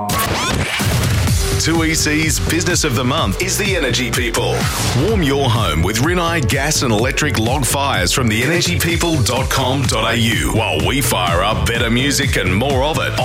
2EC's Business of the Month is the Energy People. Warm your home with Rinnai gas and electric log fires from theenergypeople.com.au while we fire up better music and more of it